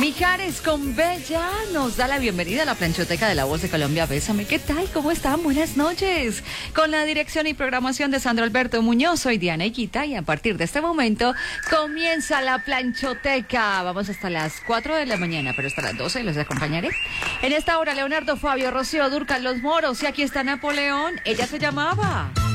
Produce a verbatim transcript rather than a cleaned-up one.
Mijares con Bella nos da la bienvenida a la planchoteca de La Voz de Colombia. Bésame, ¿qué tal? ¿Cómo están? Buenas noches. Con la dirección y programación de Sandro Alberto Muñoz, soy Diana Higuita y a partir de este momento comienza la planchoteca. Vamos hasta las cuatro de la mañana, pero hasta las doce los acompañaré. En esta hora, Leonardo, Fabio, Rocío, Durcal, Los Moros y aquí está Napoleón. Ella se llamaba...